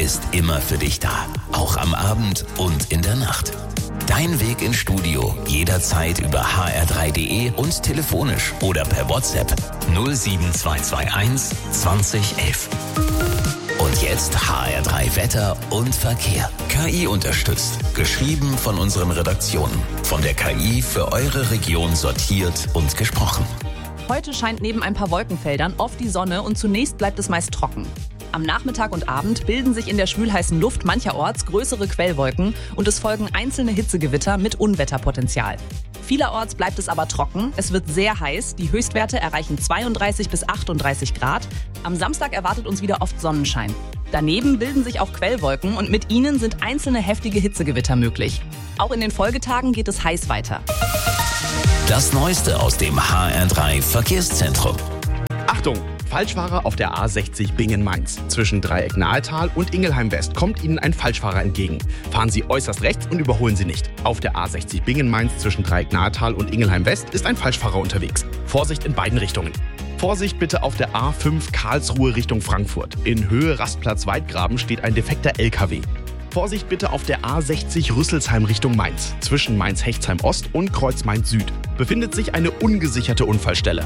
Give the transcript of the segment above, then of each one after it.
ist immer für dich da. Auch am Abend und in der Nacht. Dein Weg ins Studio jederzeit über hr3.de und telefonisch oder per WhatsApp 07221 2011. Und jetzt HR3 Wetter und Verkehr. KI unterstützt. Geschrieben von unseren Redaktionen. Von der KI für eure Region sortiert und gesprochen. Heute scheint neben ein paar Wolkenfeldern oft die Sonne und zunächst bleibt es meist trocken. Am Nachmittag und Abend bilden sich in der schwülheißen Luft mancherorts größere Quellwolken und es folgen einzelne Hitzegewitter mit Unwetterpotenzial. Vielerorts bleibt es aber trocken, es wird sehr heiß, die Höchstwerte erreichen 32 bis 38 Grad. Am Samstag erwartet uns wieder oft Sonnenschein. Daneben bilden sich auch Quellwolken und mit ihnen sind einzelne heftige Hitzegewitter möglich. Auch in den Folgetagen geht es heiß weiter. Das Neueste aus dem HR3 Verkehrszentrum. Achtung! Falschfahrer auf der A60 Bingen-Mainz. Zwischen Dreieck Nahetal und Ingelheim West kommt Ihnen ein Falschfahrer entgegen. Fahren Sie äußerst rechts und überholen Sie nicht. Auf der A60 Bingen-Mainz zwischen Dreieck Nahetal und Ingelheim West ist ein Falschfahrer unterwegs. Vorsicht in beiden Richtungen. Vorsicht bitte auf der A5 Karlsruhe Richtung Frankfurt. In Höhe Rastplatz Weidgraben steht ein defekter LKW. Vorsicht bitte auf der A60 Rüsselsheim Richtung Mainz. Zwischen Mainz-Hechtsheim Ost und Kreuz Mainz Süd befindet sich eine ungesicherte Unfallstelle.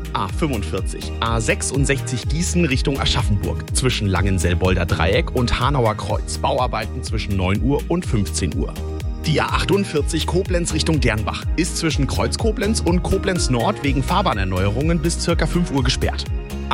A45, A66 Gießen Richtung Aschaffenburg. Zwischen Langenselbolder Dreieck und Hanauer Kreuz. Bauarbeiten zwischen 9 Uhr und 15 Uhr. Die A48 Koblenz Richtung Dernbach ist zwischen Kreuz Koblenz und Koblenz Nord wegen Fahrbahnerneuerungen bis ca. 5 Uhr gesperrt.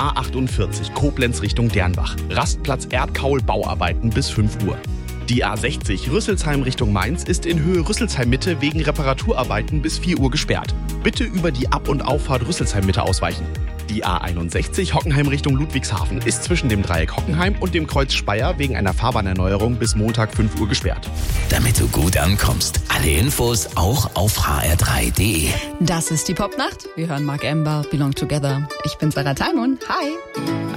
A48 Koblenz Richtung Dernbach. Rastplatz Erdkaul Bauarbeiten bis 5 Uhr. Die A60 Rüsselsheim Richtung Mainz ist in Höhe Rüsselsheim Mitte wegen Reparaturarbeiten bis 4 Uhr gesperrt. Bitte über die Ab- und Auffahrt Rüsselsheim Mitte ausweichen. Die A61 Hockenheim Richtung Ludwigshafen ist zwischen dem Dreieck Hockenheim und dem Kreuz Speyer wegen einer Fahrbahnerneuerung bis Montag 5 Uhr gesperrt. Damit du gut ankommst. Alle Infos auch auf hr3.de. Das ist die Popnacht. Wir hören Mark Ember, Belong Together. Ich bin Sarah Taimon. Hi.